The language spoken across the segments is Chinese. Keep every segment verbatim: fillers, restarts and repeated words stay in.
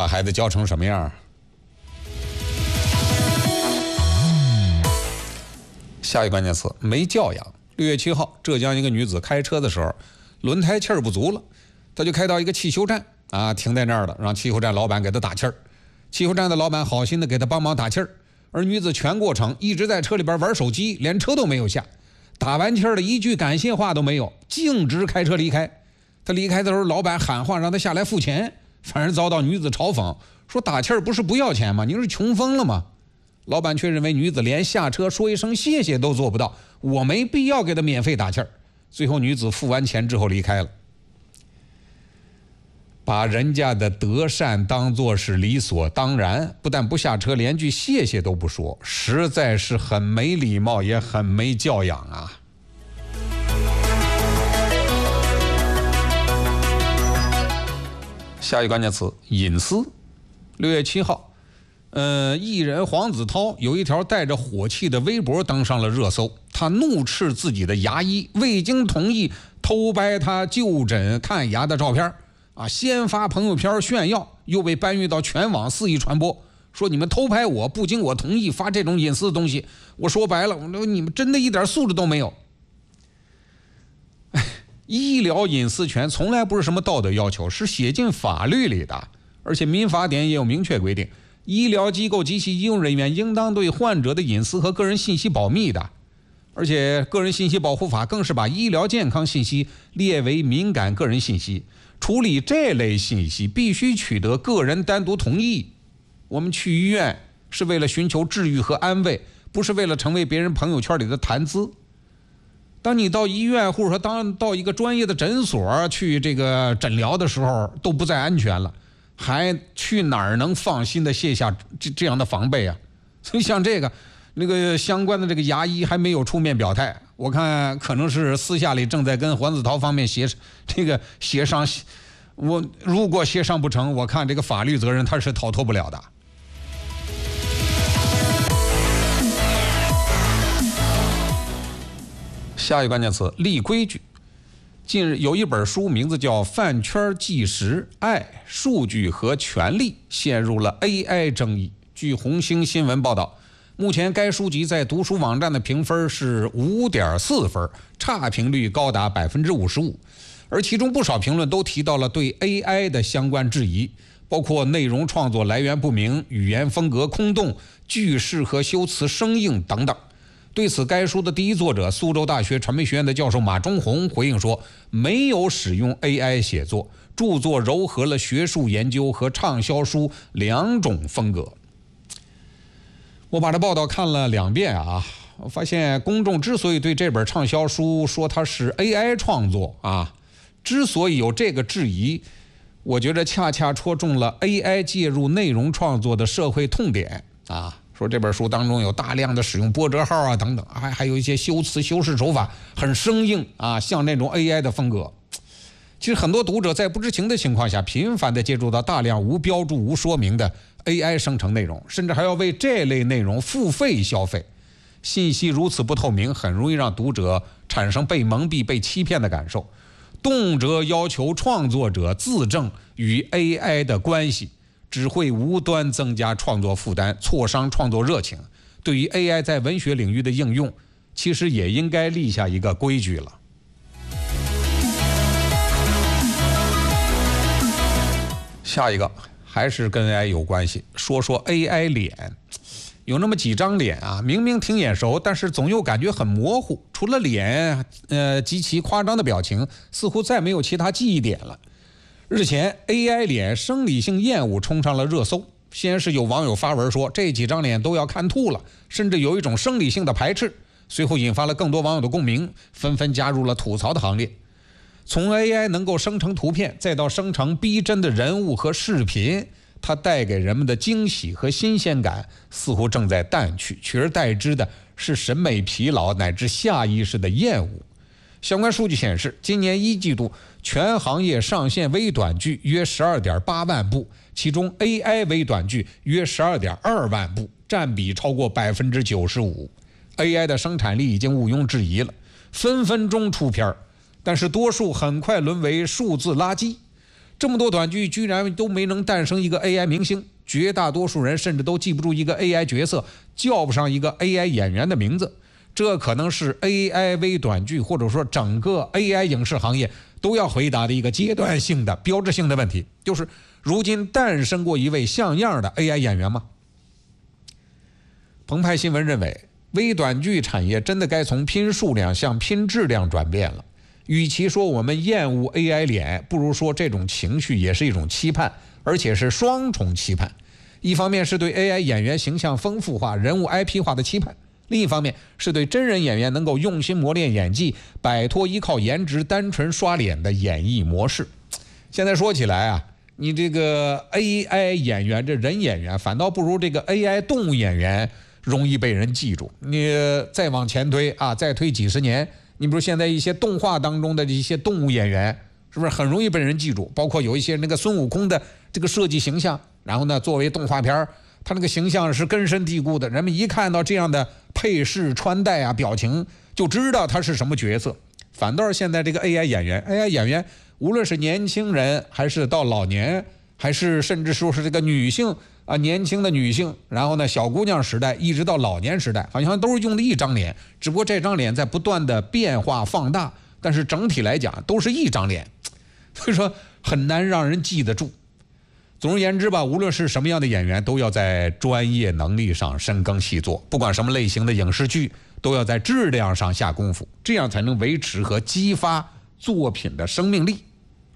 孩子教成什么样？下一个关键词，没教养。六月七号，浙江一个女子开车的时候，轮胎气儿不足了，她就开到一个汽修站啊，停在那儿了，让汽修站老板给她打气儿。汽修站的老板好心的给她帮忙打气儿，而女子全过程一直在车里边玩手机，连车都没有下。打完气儿的一句感谢话都没有，径直开车离开。她离开的时候，老板喊话让她下来付钱，反而遭到女子嘲讽，说打气儿不是不要钱吗？你是穷疯了吗？老板却认为女子连下车说一声谢谢都做不到，我没必要给她免费打气儿。最后女子付完钱之后离开了。把人家的德善当作是理所当然，不但不下车，连句谢谢都不说，实在是很没礼貌，也很没教养啊。下一个关键词，隐私。六月七号，呃，艺人黄子韬有一条带着火气的微博登上了热搜，他怒斥自己的牙医未经同意偷拍他就诊看牙的照片啊，先发朋友圈炫耀，又被搬运到全网肆意传播，说你们偷拍我，不经我同意发这种隐私的东西。我说白了，你们真的一点素质都没有。医疗隐私权从来不是什么道德要求，是写进法律里的，而且民法典也有明确规定，医疗机构及其医用人员应当对患者的隐私和个人信息保密的。而且个人信息保护法更是把医疗健康信息列为敏感个人信息，处理这类信息必须取得个人单独同意。我们去医院是为了寻求治愈和安慰，不是为了成为别人朋友圈里的谈资。当你到医院或者说当到一个专业的诊所去这个诊疗的时候，都不再安全了，还去哪儿能放心的卸下这这样的防备啊？所以像这个那个相关的这个牙医还没有出面表态，我看可能是私下里正在跟黄子韬方面协这个协商。我如果协商不成，我看这个法律责任他是逃脱不了的。下一个关键词，立规矩。近日有一本书名字叫《饭圈纪实：爱、数据和权力》陷入了 A I 争议。据红星新闻报道，目前该书籍在读书网站的评分是 五点四 分，差评率高达 百分之五十五。而其中不少评论都提到了对 A I 的相关质疑，包括内容创作来源不明、语言风格空洞、句式和修辞生硬等等。对此，该书的第一作者苏州大学传媒学院的教授马中红回应说，没有使用 A I 写作，著作糅合了学术研究和畅销书两种风格。我把这报道看了两遍啊，我发现公众之所以对这本畅销书说它是 A I 创作啊，之所以有这个质疑，我觉得恰恰戳中了 A I 介入内容创作的社会痛点啊。说这本书当中有大量的使用波折号啊等等，还还有一些修辞修饰手法很生硬啊，像那种 A I 的风格。其实很多读者在不知情的情况下，频繁地接触到大量无标注、无说明的 A I 生成内容，甚至还要为这类内容付费消费。信息如此不透明，很容易让读者产生被蒙蔽、被欺骗的感受，动辄要求创作者自证与 A I 的关系，只会无端增加创作负担，挫伤创作热情。对于 A I 在文学领域的应用，其实也应该立下一个规矩了。下一个还是跟 A I 有关系，说说 A I 脸。有那么几张脸啊，明明挺眼熟，但是总又感觉很模糊。除了脸，呃，极其夸张的表情，似乎再没有其他记忆点了。日前 A I 脸生理性厌恶冲上了热搜，先是有网友发文说这几张脸都要看吐了，甚至有一种生理性的排斥，随后引发了更多网友的共鸣，纷纷加入了吐槽的行列。从 A I 能够生成图片，再到生成逼真的人物和视频，它带给人们的惊喜和新鲜感似乎正在淡去，取而代之的是审美疲劳乃至下意识的厌恶。相关数据显示，今年一季度全行业上线微短剧约 十二点八万部，其中 A I 微短剧约 十二点二万部，占比超过 百分之九十五。 A I 的生产力已经毋庸置疑了，分分钟出片，但是多数很快沦为数字垃圾。 这么多短剧居然都没能诞生一个 A I 明星，绝大多数人甚至都记不住一个 A I 角色，叫不上一个 A I 演员的名字。这可能是 A I 微短剧或者说整个 A I 影视行业都要回答的一个阶段性的标志性的问题，就是如今诞生过一位像样的 A I 演员吗？澎湃新闻认为，微短剧产业真的该从拼数量向拼质量转变了。与其说我们厌恶 A I 脸，不如说这种情绪也是一种期盼，而且是双重期盼。一方面是对 A I 演员形象丰富化、人物 I P 化的期盼，另一方面是对真人演员能够用心磨练演技，摆脱依靠颜值单纯刷脸的演绎模式。现在说起来啊，你这个 A I 演员，这人演员反倒不如这个 A I 动物演员容易被人记住。你再往前推啊，再推几十年，你比如现在一些动画当中的一些动物演员，是不是很容易被人记住？包括有一些那个孙悟空的这个设计形象，然后呢，作为动画片，他那个形象是根深蒂固的，人们一看到这样的配饰、穿戴啊、表情，就知道他是什么角色。反倒是现在这个 A I 演员 ，A I 演员无论是年轻人，还是到老年，还是甚至说是这个女性啊，年轻的女性，然后呢，小姑娘时代一直到老年时代，好像都是用的一张脸，只不过这张脸在不断的变化放大，但是整体来讲都是一张脸，所以说很难让人记得住。总而言之吧，无论是什么样的演员，都要在专业能力上深耕细作，不管什么类型的影视剧，都要在质量上下功夫，这样才能维持和激发作品的生命力。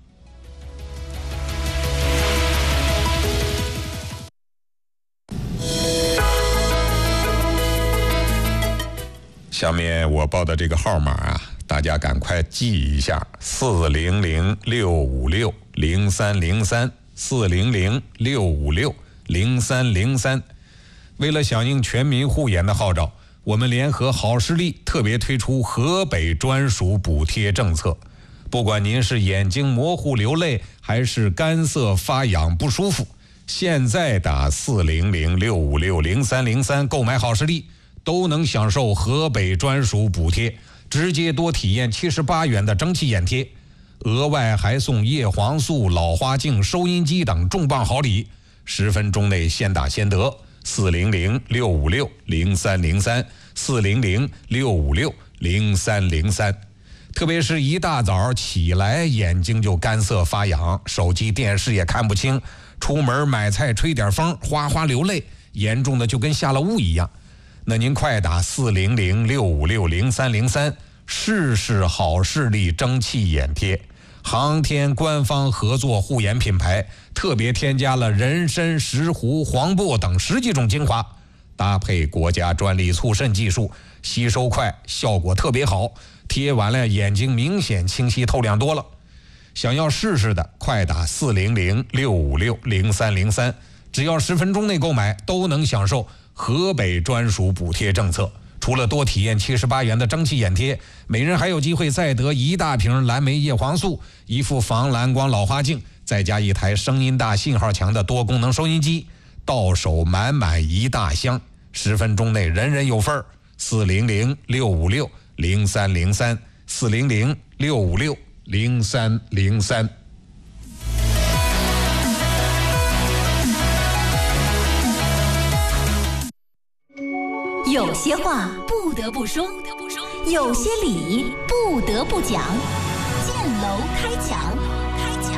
下面我报的这个号码啊，大家赶快记一下：四零零六五六零三零三，四零零六五六零三零三。为了响应全民护眼的号召，我们联合好视力特别推出河北专属补贴政策。不管您是眼睛模糊流泪，还是干涩发痒不舒服，现在打四零零六五六零三零三购买好视力，都能享受河北专属补贴，直接多体验七十八元的蒸汽眼贴，额外还送叶黄素、老花镜、收音机等重磅好礼，十分钟内先打先得。四零零六五六零三零三，四零零六五六零三零三。特别是一大早起来，眼睛就干涩发痒，手机电视也看不清，出门买菜吹点风，哗哗流泪，严重的就跟下了雾一样。那您快打四零零六五六零三零三，试试好视力蒸汽眼贴。航天官方合作护眼品牌，特别添加了人参、石斛、黄柏等十几种精华，搭配国家专利促渗技术，吸收快，效果特别好，贴完了眼睛明显清晰透亮多了。想要试试的，快打四零零六五六零三零三，只要十分钟内购买，都能享受河北专属补贴政策。除了多体验七十八元的蒸汽眼贴，每人还有机会再得一大瓶蓝莓叶黄素，一副防蓝光老花镜，再加一台声音大、信号强的多功能收音机，到手满满一大箱，十分钟内人人有份儿。四零零六五六零三零三，四零零六五六零三零三。 有些话不得不说，有些理不得不讲。建楼开讲，开讲，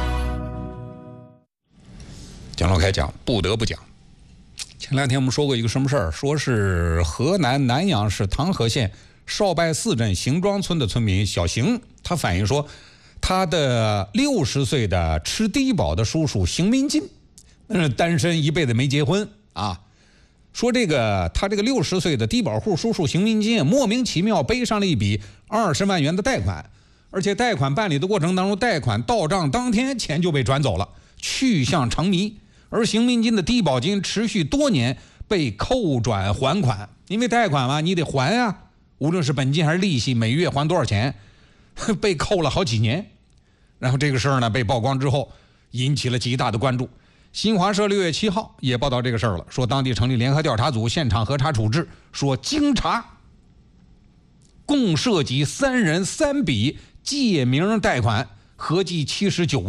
讲楼开讲，不得不讲。前两天我们说过一个什么事儿？说是河南南阳市唐河县少拜寺镇邢庄村的村民小邢，他反映说，他的六十岁的吃低保的叔叔邢民进，嗯，单身一辈子没结婚啊。说这个他这个六十岁的低保户叔叔邢民进莫名其妙背上了一笔二十万元的贷款，而且贷款办理的过程当中，贷款到账当天钱就被转走了，去向成谜。而邢民进的低保金持续多年被扣转还款，因为贷款嘛，你得还啊，无论是本金还是利息，每月还多少钱，被扣了好几年。然后这个事儿呢被曝光之后，引起了极大的关注。新华社六月七号也报道这个事儿了，说当地成立联合调查组，现场核查处置，说经查，共涉及三人三笔借名贷款，合计七十九万，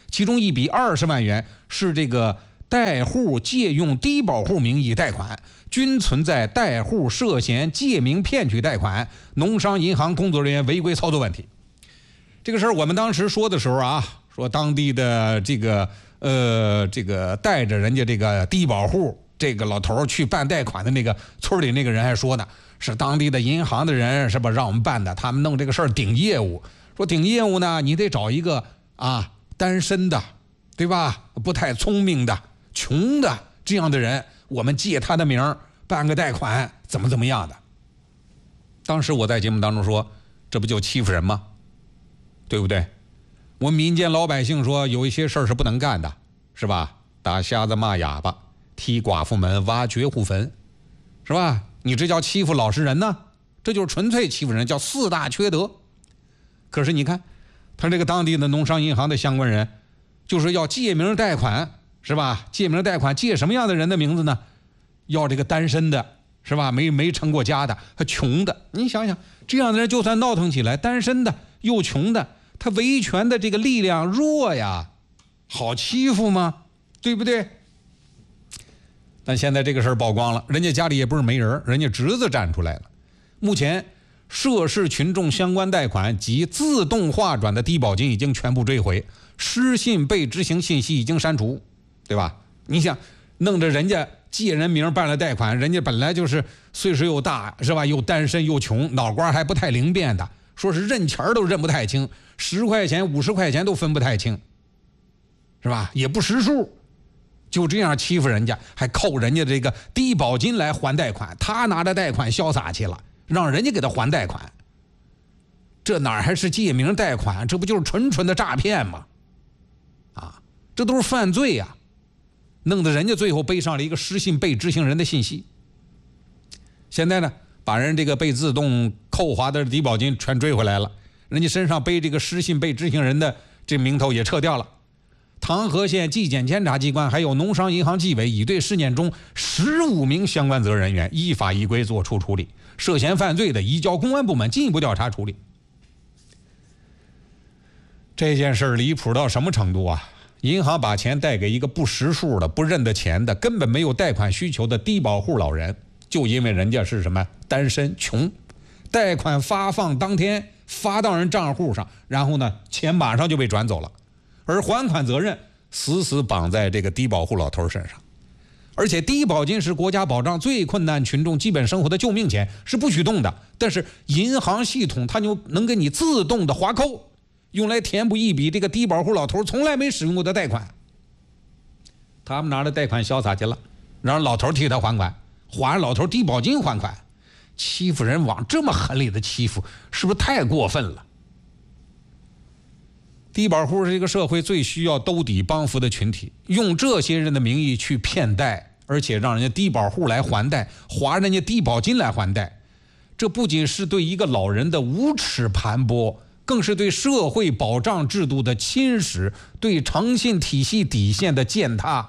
其中一笔二十万元是这个贷户借用低保户名义贷款，均存在贷户涉嫌借名骗取贷款、农商银行工作人员违规操作问题。这个事儿我们当时说的时候啊，说当地的这个呃这个带着人家这个低保户这个老头去办贷款的那个村里那个人还说呢，是当地的银行的人是吧让我们办的，他们弄这个事儿顶业务，说顶业务呢你得找一个啊单身的，对吧？不太聪明的、穷的这样的人，我们借他的名办个贷款，怎么怎么样的。当时我在节目当中说，这不就欺负人吗？对不对？我们民间老百姓说有一些事儿是不能干的，是吧？打瞎子骂哑巴，踢寡妇门，挖绝户坟，是吧？你这叫欺负老实人呢？这就是纯粹欺负人，叫四大缺德。可是你看他这个当地的农商银行的相关人就是要借名贷款，是吧？借名贷款，借什么样的人的名字呢？要这个单身的，是吧？没没成过家的，还穷的。你想想，这样的人就算闹腾起来，单身的又穷的，他维权的这个力量弱呀，好欺负吗？对不对？但现在这个事儿曝光了，人家家里也不是没人，人家侄子站出来了。目前涉事群众相关贷款及自动划转的低保金已经全部追回，失信被执行信息已经删除，对吧？你想弄着人家借人名办了贷款，人家本来就是岁数又大，是吧？又单身又穷，脑瓜还不太灵便的，说是认钱都认不太清，十块钱五十块钱都分不太清，是吧？也不识数，就这样欺负人家，还扣人家这个低保金来还贷款，他拿着贷款潇洒去了，让人家给他还贷款，这哪还是借名贷款，这不就是纯纯的诈骗吗？啊，这都是犯罪呀、啊！弄得人家最后背上了一个失信被执行人的信息。现在呢，把人这个被自动扣划的低保金全追回来了，人家身上背这个失信被执行人的这名头也撤掉了。唐河县纪检监察机关还有农商银行纪委已对事件中十五名相关责任人员依法依规作出处理，涉嫌犯罪的移交公安部门进一步调查处理。这件事离谱到什么程度啊？银行把钱贷给一个不识数的、不认得钱的、根本没有贷款需求的低保户老人，就因为人家是什么单身穷，贷款发放当天发到人账户上，然后呢钱马上就被转走了，而还款责任死死绑在这个低保户老头身上。而且低保金是国家保障最困难群众基本生活的救命钱，是不许动的，但是银行系统它就能给你自动的划扣，用来填补一笔这个低保户老头从来没使用过的贷款。他们拿着贷款潇洒去了，让老头替他还款，还老头低保金还款，欺负人往这么狠里的欺负，是不是太过分了？低保户是这个社会最需要兜底帮扶的群体，用这些人的名义去骗贷，而且让人家低保户来还贷，划人家低保金来还贷，这不仅是对一个老人的无耻盘剥，更是对社会保障制度的侵蚀，对诚信体系底线的践踏。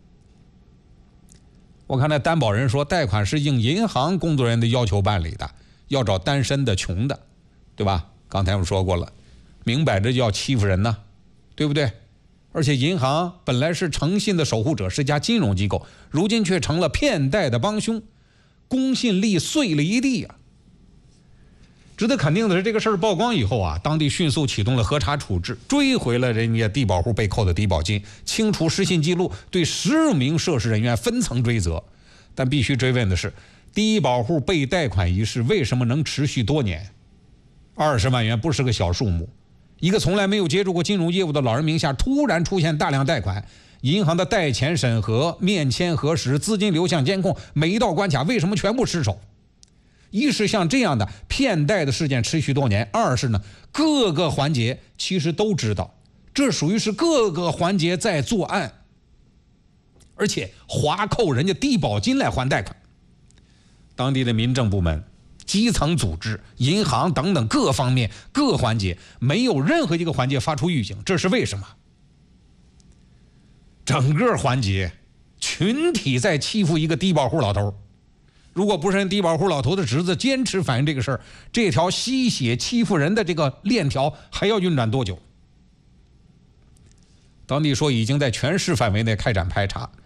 我看那担保人说，贷款是应银行工作人员的要求办理的，要找单身的、穷的，对吧？刚才我们说过了，明摆着就要欺负人呢，对不对？而且银行本来是诚信的守护者，是家金融机构，如今却成了骗贷的帮凶，公信力碎了一地啊！值得肯定的是，这个事儿曝光以后啊，当地迅速启动了核查处置，追回了人家低保户被扣的低保金，清除失信记录，对十五名涉事人员分层追责。但必须追问的是，低保户被贷款一事为什么能持续多年？二十万元不是个小数目，一个从来没有接触过金融业务的老人名下突然出现大量贷款，银行的贷前审核、面签核实、资金流向监控，每一道关卡为什么全部失守？一是像这样的骗贷的事件持续多年，二是呢各个环节其实都知道，这属于是各个环节在作案，而且划扣人家低保金来还贷款。当地的民政部门、基层组织、银行等等各方面各环节没有任何一个环节发出预警，这是为什么？整个环节群体在欺负一个低保户老头。如果不是人低保户老头的侄子坚持反映这个事儿，这条吸血欺负人的这个链条还要运转多久？ 当地说已经在全市范围内开展排查。